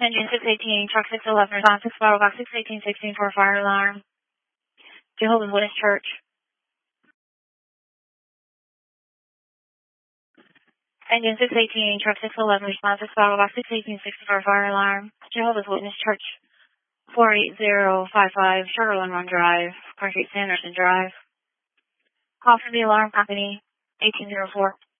Engine 618, truck 611, response 6 Bravo box 618, 16 for fire alarm. Jehovah's Witness Church. Engine 618, truck 611, response 6 Bravo box 618, 16 for fire alarm. Jehovah's Witness Church. 48055 Sugarland Run Drive, Concrete Sanderson Drive. Call for the alarm company, 1804.